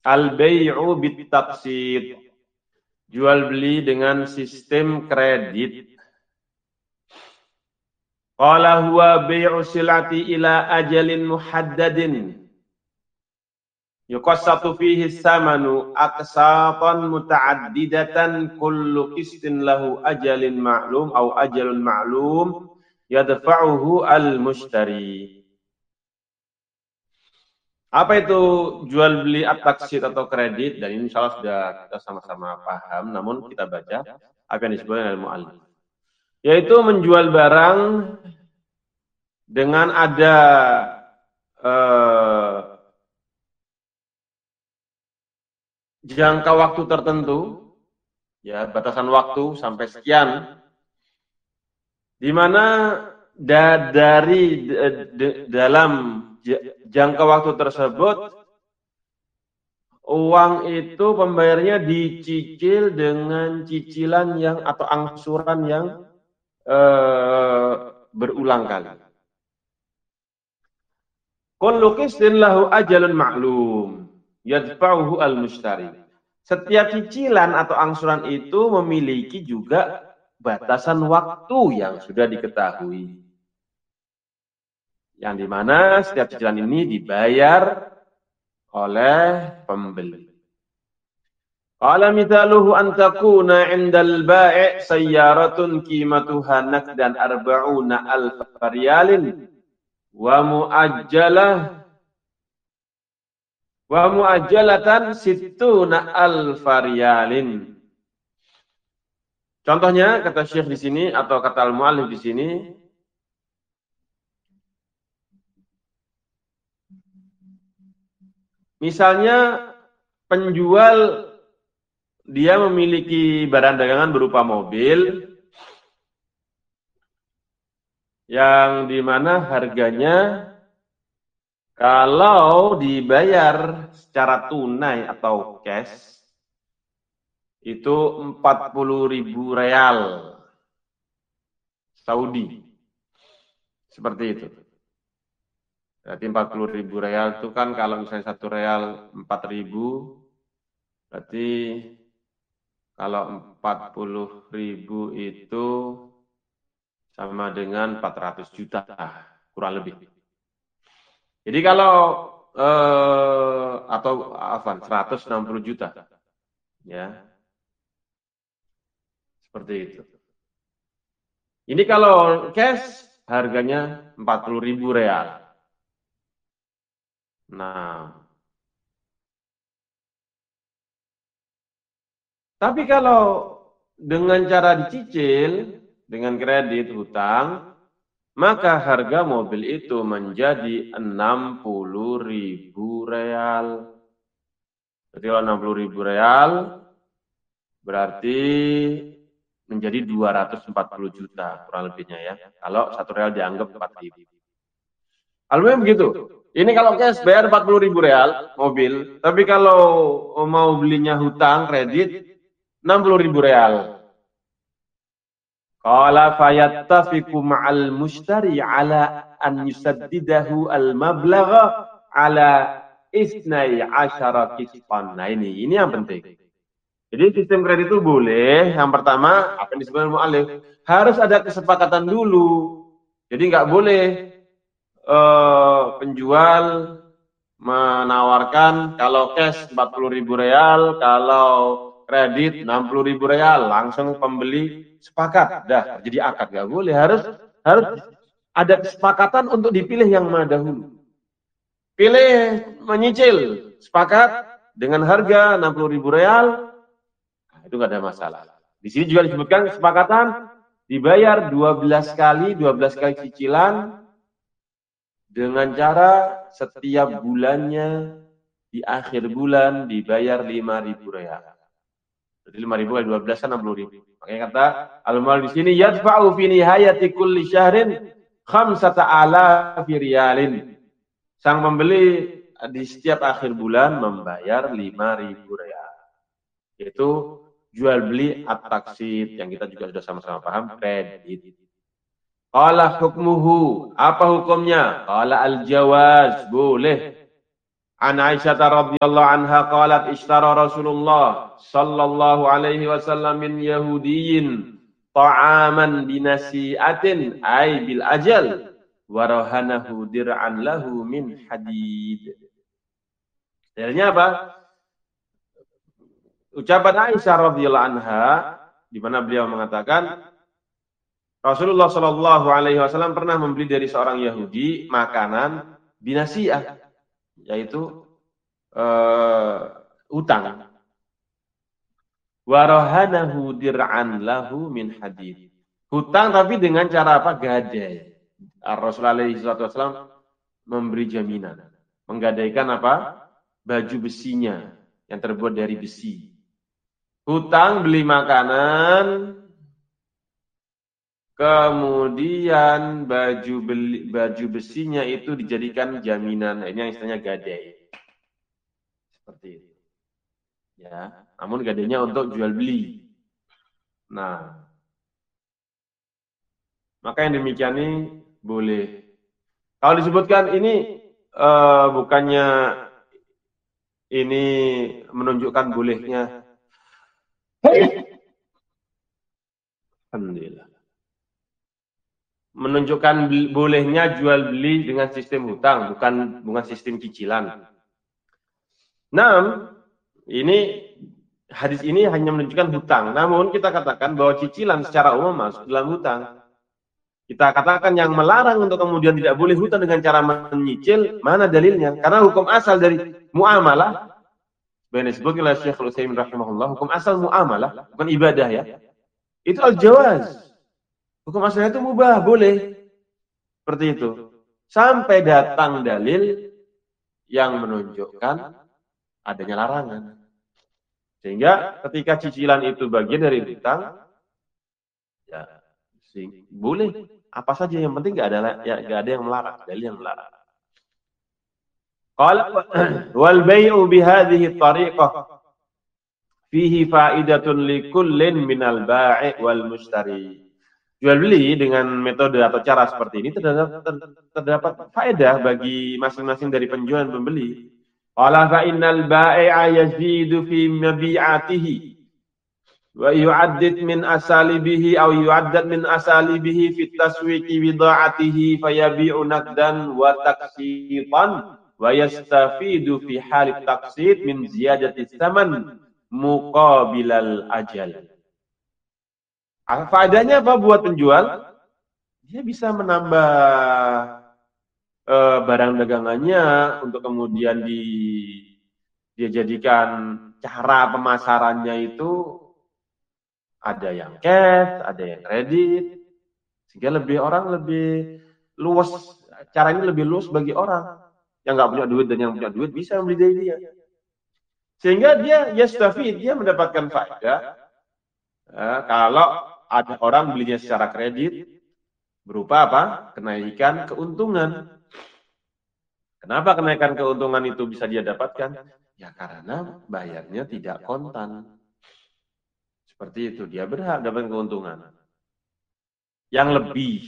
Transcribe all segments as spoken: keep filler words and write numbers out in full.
Al-bay'u bit-taqsid. Jual beli dengan sistem kredit. Qala huwa bay'u silati ila ajalin muhaddadin. Yuqassatu fihi samanu aqsatan muta'addidatan kullu qistin lahu ajalin ma'lum au ajalun ma'lum yadfa'uhu al-mushtari. Apa itu jual beli at-taqsid atau kredit? Dan ini insyaallah sudah kita sama-sama paham, namun kita baca apa yang disebut oleh al-mu'allif. Yaitu menjual barang dengan ada eh, jangka waktu tertentu, ya batasan waktu sampai sekian, di mana da, dari de, de, dalam jangka waktu tersebut uang itu pembayarnya dicicil dengan cicilan yang atau angsuran yang eh, berulang kali. Kullu qistin lahu ajalun ma'lum yadfa'uhu al-mushtari. Setiap cicilan atau angsuran itu memiliki juga batasan waktu yang sudah diketahui. Yang dimana setiap cicilan ini dibayar oleh pembeli. Qala mithaluhu an takuna 'indal bai' sayyaratun qimatuha naqdan arba'una alf riyalin wa muajjalah wa muajjalatan sittuna alf riyalin. Contohnya kata Syekh di sini atau kata al-muallif di sini, misalnya penjual dia memiliki barang dagangan berupa mobil yang dimana harganya kalau dibayar secara tunai atau cash itu empat puluh ribu real Saudi. Seperti itu. Berarti empat puluh ribu real itu kan kalau misalnya satu real empat ribu, berarti kalau empat puluh ribu itu sama dengan empat ratus juta, kurang lebih. Jadi kalau, eh, atau apa, seratus enam puluh juta. Ya, seperti itu. Ini kalau cash harganya empat puluh ribu real. Nah, tapi kalau dengan cara dicicil, dengan kredit hutang, maka harga mobil itu menjadi enam puluh ribu real. Jadi kalau enam puluh ribu real, berarti menjadi dua ratus empat puluh juta, kurang lebihnya ya. Kalau satu real dianggap empat ribu. Alhamdulillah begitu. Ini kalau cash bayar empat puluh ribu real mobil, tapi kalau mau belinya hutang kredit enam puluh ribu real. Qala fayattafiqu ma'al mushtari ala an yusaddidahu al-mablagha ala isnai asyara qistan. Nah ini, ini yang penting. Jadi sistem kredit itu boleh, yang pertama apa yang disebut mu'allif, harus ada kesepakatan dulu. Jadi nggak boleh Uh, penjual menawarkan kalau cash empat puluh ribu real, kalau kredit enam puluh ribu real, langsung pembeli sepakat, dah terjadi akad. Gak boleh, harus harus ada kesepakatan untuk dipilih yang mana dahulu. Pilih menyicil, sepakat dengan harga enam puluh ribu real, nah, itu gak ada masalah. Di sini juga disebutkan kesepakatan dibayar dua belas kali, dua belas kali cicilan, dengan cara setiap bulannya di akhir bulan dibayar lima ribu real. Jadi lima ribu kali dua belas kan enam puluh ribu. Makanya kata al-mu'allif di sini yadfa'u fi nihayati kulli syahrin khamsata alafi riyalin. Sang pembeli di setiap akhir bulan membayar lima ribu real. Itu jual beli at-taqsid yang kita juga sudah sama-sama paham, kredit. Qala hukmuhu, apa hukumnya? Qala al-jawaz, boleh. An Aisyah radhiyallahu anha qalat ishtara Rasulullah sallallahu alaihi wasallam min Yahudiyyin ta'aman binasi'atin ay bil ajal wa rahanahu dir'an lahu min hadid. Dalilnya apa? Ucapan Aisyah radhiyallahu anha di mana beliau mengatakan Rasulullah sallallahu alaihi wasallam pernah membeli dari seorang Yahudi makanan binasi'ah, yaitu uh, utang. Warahanahu dir'an lahu min hadid. Hutang tapi dengan cara apa? Gadai. Rasulullah alaihi wasallam memberi jaminan. Menggadaikan apa? Baju besinya yang terbuat dari besi. Hutang beli makanan, kemudian baju beli, baju besinya itu dijadikan jaminan. Ini yang istilahnya gadai. Seperti itu. Ya, namun gadainya untuk jual beli. Nah, maka yang demikian ini boleh. Kalau disebutkan ini uh, bukannya ini menunjukkan bolehnya. Alhamdulillah. Menunjukkan bolehnya jual beli dengan sistem hutang, bukan bukan sistem cicilan. Nah, ini hadis ini hanya menunjukkan hutang. Namun kita katakan bahwa cicilan secara umum masuk dalam hutang. Kita katakan yang melarang untuk kemudian tidak boleh hutang dengan cara menyicil, mana dalilnya? Karena hukum asal dari muamalah, sebenarnya disebut oleh Syekh Al-Utsaimin rahimahullah, hukum asal muamalah, bukan ibadah ya. Itu al-jawaz. Hukum asalnya itu mubah, boleh. Seperti itu. Sampai datang dalil yang menunjukkan adanya larangan. Sehingga ketika cicilan itu bagian dari hutang, ya sih, boleh. Apa saja yang penting nggak ada ya, nggak ada yang melarang, dalil yang melarang. Qala wal bai'u bi hadhihi tariqah fihi fa'idatun likullin minal ba'i' wal mushtari. Jual beli dengan metode atau cara seperti ini terdapat, terdapat faedah bagi masing-masing dari penjual dan pembeli. Qala fa innal bai'a yazidu fi mabi'atihi wa yu'addid min asalibihi aw yu'addad min asalibihi fi taswiqi bida'atihi fayabi'u naqdan wa taqsitan wa yastafidu fi halit taqsid min ziyadati tsaman muqabilal ajal. Faedahnya apa buat penjual? Dia bisa menambah e, barang dagangannya untuk kemudian di, dia jadikan cara pemasarannya itu ada yang cash, ada yang kredit, sehingga lebih orang lebih luas, caranya lebih luas bagi orang yang nggak punya duit dan yang punya duit bisa membeli dari dia, sehingga dia yastafid, dia mendapatkan faedah. E, kalau ada orang belinya secara kredit, berupa apa? Kenaikan keuntungan. Kenapa kenaikan keuntungan itu bisa dia dapatkan? Ya karena bayarnya tidak kontan. Seperti itu, dia berhak dapat keuntungan yang lebih.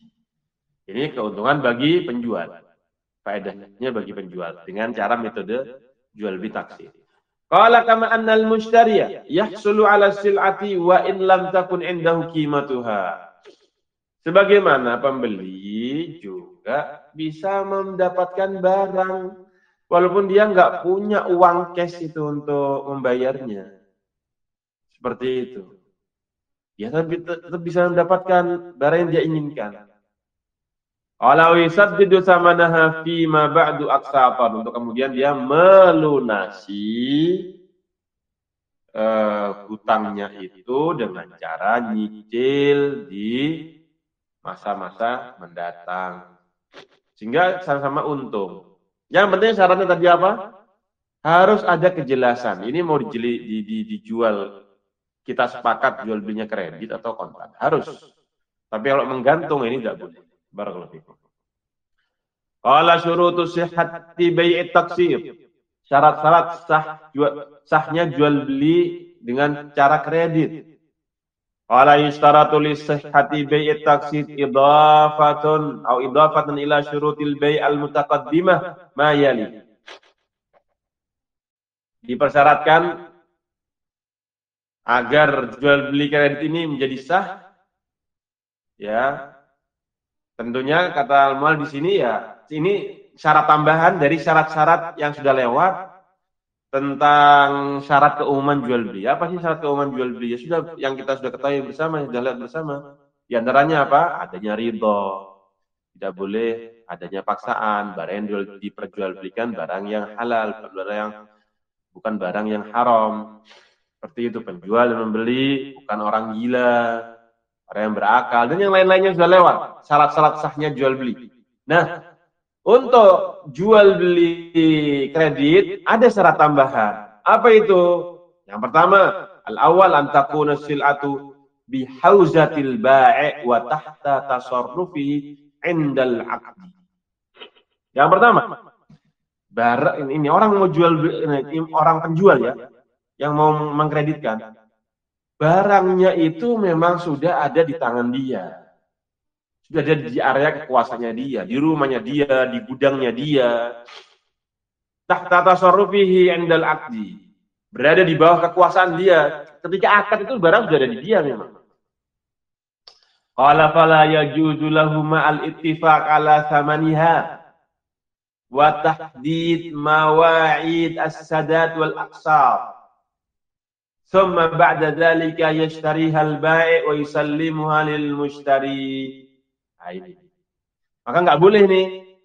Ini keuntungan bagi penjual. Faedahnya bagi penjual dengan cara metode jual beli taksir. Qala kama annal mushtariya yahsulu ala sil'ati wa in lam takun indahu qimatuha. Sebagaimana pembeli juga bisa mendapatkan barang walaupun dia nggak punya uang cash itu untuk membayarnya. Seperti itu. Dia tetap bisa mendapatkan barang yang dia inginkan. Qala yusaddidu samanaha fi ma ba'du aqsatan, untuk kemudian dia melunasi uh, hutangnya itu dengan cara nyicil di masa-masa mendatang. Sehingga sama-sama untung. Yang penting syaratnya tadi apa? Harus ada kejelasan. Ini mau dijeli, di, di, dijual, kita sepakat jual belinya kredit atau kontan. Harus. Tapi kalau menggantung ini tidak boleh. Barakallahu fikum. Qala syurutu sihhati bai'it taksir. Syarat-syarat sah jual, sahnya jual beli dengan cara kredit. Qala yustaratu li sihhati bai'it taksir idafatun atau idafatan ila syurutil bai' al mutaqaddimah ma yali. dipersyaratkan agar jual beli kredit ini menjadi sah, ya tentunya kata al-mu'allif di sini ya ini syarat tambahan dari syarat-syarat yang sudah lewat tentang syarat keumuman jual beli. Apa sih syarat keumuman jual beli? Ya sudah yang kita sudah ketahui bersama, sudah lihat bersama. Di antaranya apa? Adanya ridho. Tidak boleh adanya paksaan, barang yang diperjualbelikan barang yang halal, barang yang bukan barang yang haram. Seperti itu, penjual dan membeli bukan orang gila, orang yang berakal, dan yang lain-lainnya sudah lewat. Syarat-syarat sahnya jual beli. Nah, untuk jual beli kredit ada syarat tambahan. Apa itu? Yang pertama, al-awwal an takuna sil'atu bihauzatil bai' wa tahta tasarrufihi indal 'aqdi. Yang pertama, barang ini orang mau jual ini orang penjual ya, yang mau mengkreditkan. Barangnya itu memang sudah ada di tangan dia. Sudah ada di area kekuasaannya dia, di rumahnya dia, di gudangnya dia. Tahta tasarrufihi indal 'aqdi. Berada di bawah kekuasaan dia. Ketika akad itu barang sudah ada di dia memang. Qala fala yajuzu lahu ma'al ittifaq ala thamaniha wa tahdid mawa'id as-sadat wal aqsar. Thumma ba'da dhalika yashtariha al-bai' wa yusallimuha lil mushtari. Nah, ini. Maka enggak boleh nih.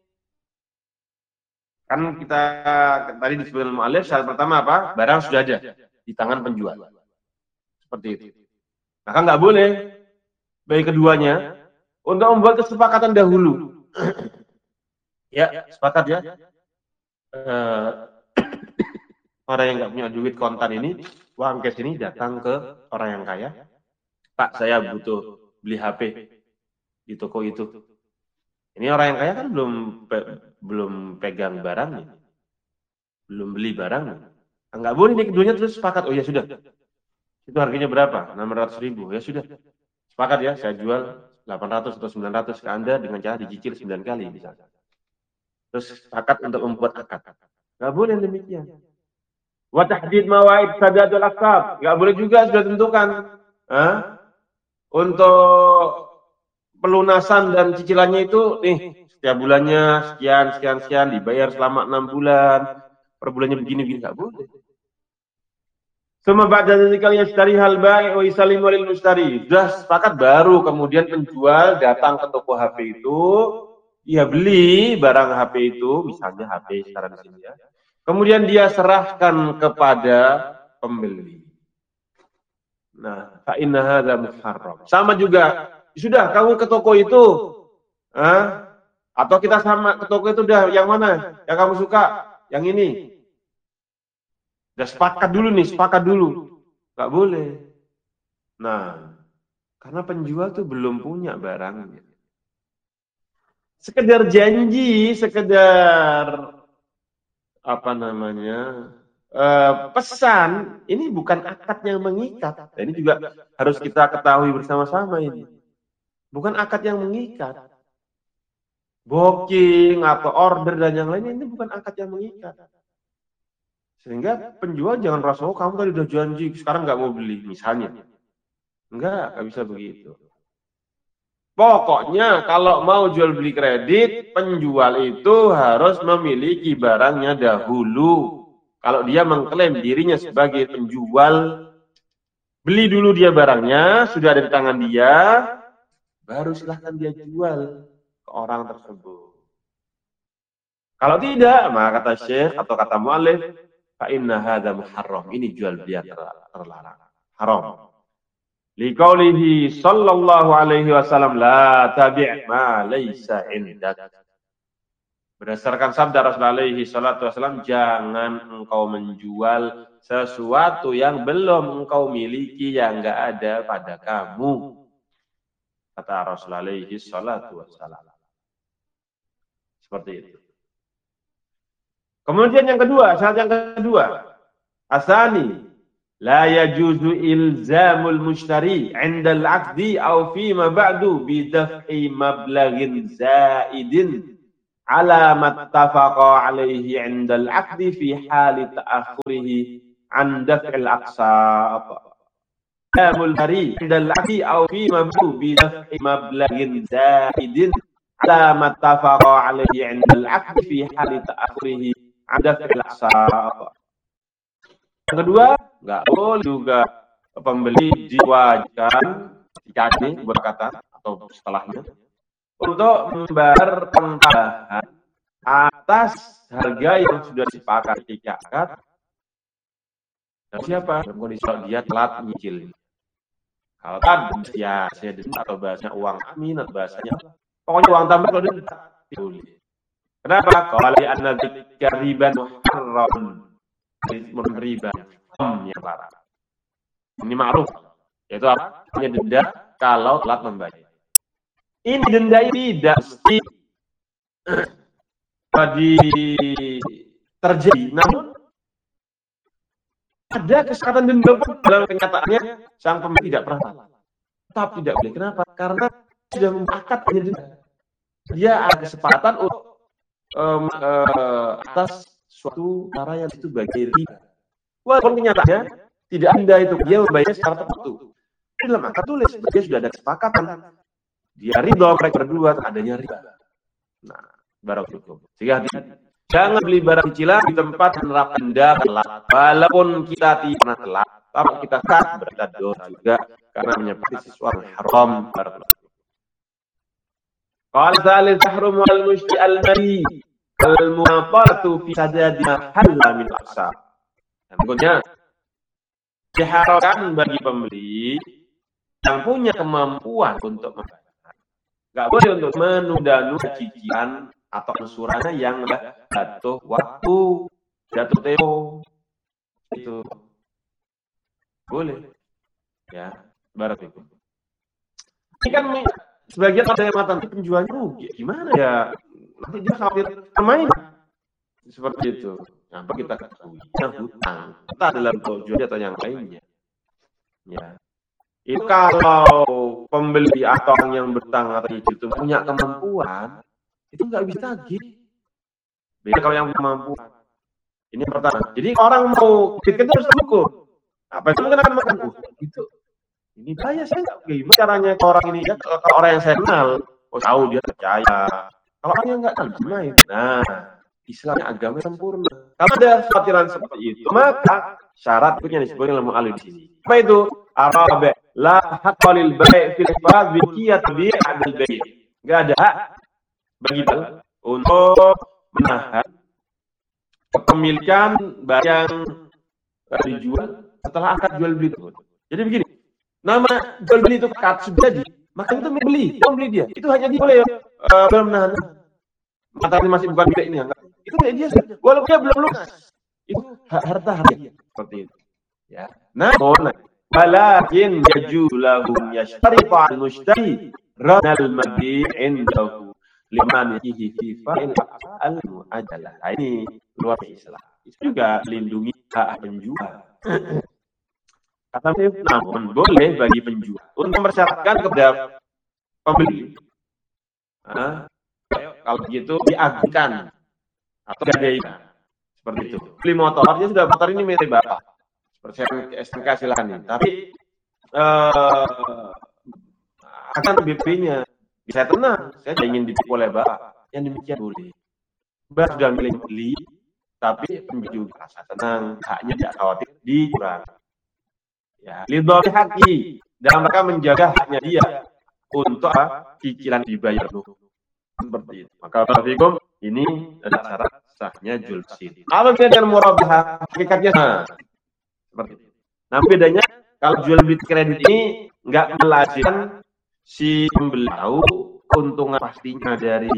Kan kita tadi disebutkan mu'allif syarat pertama apa? Barang sudah ada di tangan penjual. Seperti itu. Maka enggak boleh bagi keduanya untuk membuat kesepakatan dahulu. Ya, sepakat ya. Uh, orang yang nggak punya duit kontan ini, uang cash ini datang ke orang yang kaya. Pak, saya butuh beli H P di toko itu. Ini orang yang kaya kan belum pe, belum pegang barangnya, belum beli barangnya. Nggak boleh nih keduanya terus sepakat. Oh ya sudah, itu harganya berapa? enam ratus ribu. Ya sudah. Sepakat ya, saya jual delapan ratus atau sembilan ratus ke Anda dengan cara dicicil sembilan kali misalnya. Terus sepakat untuk membuat akad. Enggak boleh demikian. Wa tahdid mawa'id sadadul aqsab. Enggak boleh juga sudah tentukan. Hah? Untuk pelunasan dan cicilannya itu nih, setiap bulannya sekian sekian sekian dibayar selama enam bulan. Per bulannya begini-begini enggak boleh. Suma ba'da dzalika yashtariha al-bai' wa yusallimu lil mushtari. Sudah sepakat baru kemudian penjual datang ke toko H P itu, dia beli barang H P itu, misalnya H P sekarang di sini ya. Kemudian dia serahkan kepada pembeli. Nah, fa inna hadza muharram. Sama juga, sudah kamu ke toko itu, ah? Atau kita sama ke toko itu udah yang mana? Yang kamu suka? Yang ini. Udah sepakat dulu nih, sepakat dulu. Gak boleh. Nah, karena penjual tuh belum punya barangnya. Sekedar janji, sekedar apa namanya, uh, pesan, ini bukan akad yang mengikat. Nah, ini juga harus kita ketahui bersama-sama ini. Bukan akad yang mengikat. Booking atau order dan yang lainnya ini bukan akad yang mengikat. Sehingga penjual jangan rasa, oh kamu tadi udah janji, sekarang nggak mau beli, misalnya. Enggak, nggak bisa begitu. Pokoknya kalau mau jual beli kredit, penjual itu harus memiliki barangnya dahulu. Kalau dia mengklaim dirinya sebagai penjual, beli dulu dia barangnya, sudah ada di tangan dia, baru silahkan dia jual ke orang tersebut. Kalau tidak, maka kata Syekh atau kata mu'allif, fa inna hadza muharram. Ini jual beli terlarang. Haram. Liqaulihi sallallahu alaihi wasallam la tabi' ma laysa indak. Berdasarkan sabda Rasulullah alaihi salatu wasallam, jangan engkau menjual sesuatu yang belum engkau miliki, yang enggak ada pada kamu. Kata Rasulullah alaihi salatu wasallam. Seperti itu. Kemudian yang kedua, syarat yang kedua, asani la yajuzu ilzamul mushtari 'inda al-'aqdi aw fi ma ba'du bi daf'i mablaghin zaidin ala mattafaqa alaihi 'inda al-'aqdi fi hali ta'akhurihi 'an daf'il aqsat. Damul hari 'inda al-'aqdi aw fi mabdu bi daf'i mablaghin zaidin ala mattafaqa alaihi 'inda al-'aqdi fi hali ta'akhurihi 'an daf'il aqsat. Yang kedua, enggak boleh juga pembeli diwajibkan jika ini berkata atau setelahnya untuk membayar tambahan atas harga yang sudah disepakati ketika akad. Dan siapa? Dalam kondisi kalau dia telat nyicil. Kalau kan ya saya denda atau bahasanya uang amin atau bahasanya pokoknya uang tambah kalau denda boleh. Kenapa? Kalau anna dzikra riban muharram riba yang larang. Ini ma'ruf. Yaitu apa? Hanya denda kalau telat membayar. Ini denda ini tidak mesti tadi terjadi, namun ada kesempatan denda pun dalam kenyataannya sang pembeli tidak pernah tetap tidak boleh. Kenapa? Karena sudah mengakat hanya denda. Dia ada kesempatan untuk um, uh, atas suatu cara yang itu bagi riba. Walaupun kenyataannya tidak ada itu, dia membayar secara tertentu. Dalam akad tulis dia sudah ada kesepakatan. Dia ridho mereka berdua adanya riba. Nah, barakallahu. Sehingga jangan beli barang cicilan di tempat menerapkan denda telat. Walaupun kita tidak pernah telat, tapi kita telat berarti dosa juga karena menyebabkan sesuatu yang haram. Barakallahu. Qala salil tahrum wal mushti al-mali al-munafaratu fi sadadi halla min aqsa. Berikutnya diharamkan bagi pembeli yang punya kemampuan untuk membayar. Enggak boleh untuk menunda-nunda cicilan atau angsurannya yang jatuh waktu, jatuh tempo. Itu boleh. Ya, barakallahu. Ini kan sebagian ada yang mengatakan penjualnya rugi. Gimana ya? Nanti dia khawatir bermain. Seperti itu. Nah, kita ketahui yang hutang. Kita adalah tujuan atau yang lainnya. Ya. Itu kalau pembeli atau orang yang bertang atau itu punya kemampuan, itu nggak bisa tagih. Beda kalau yang kemampuan. Ini yang pertama. Jadi orang mau kita harus terukur. Apa itu mungkin akan makan? Oh, itu. Ini bahaya saya nggak. Gimana caranya ke orang ini? Ya, kalau orang yang saya kenal, oh tahu dia percaya. Kalau orang yang nggak kenal, gimana? Nah, Islamnya agama sempurna. Kalau ada khawatiran seperti itu, maka syarat yang disebutkan oleh mu'allif di sini. Apa itu? Arabe la haqqa lil bai' fil ifad bi qiyat bi' adil bai'. Enggak ada hak bagi untuk menahan kepemilikan barang yang dijual setelah akad jual beli tersebut. Jadi begini, nama jual beli itu akad sudah jadi, maka itu beli, yang beli dia. Itu hanya dia boleh uh, belum menahan. Matanya masih bukan milik ini, enggak. Itu milik dia, walaupun dia belum lunas. Itu harta harga seperti itu. Ya. Namun walakin yajuzu lahum yashtarifu al-mushtari ranal mabi' indahu liman fihi fi fa'il al-mu'ajalah. Ini luar biasa. Itu juga melindungi hak penjual. Kata namun boleh bagi penjual untuk mempersyaratkan kepada pembeli. Nah, kalau begitu diagungkan atau gadaikan seperti itu. Beli motor, dia sudah motor ini milik bapak. Persen S N K silakan nih. Tapi uh, akan B P-nya bisa tenang. Saya tidak ingin ditipu oleh bapak. Yang demikian boleh. Bapak sudah milik beli, tapi pembeli juga rasa tenang. Haknya tidak khawatir dikurangi. Ya, lidhari haki dalam rangka menjaga haknya dia untuk apa? Cicilan dibayar dulu. Seperti itu. Maka barakallahu ini adalah syarat sahnya jual beli. Apa bedanya murabahah? Hakikatnya nah, seperti itu. Nah, bedanya kalau jual beli kredit ini enggak melazimkan si pembeli tahu keuntungan pastinya dari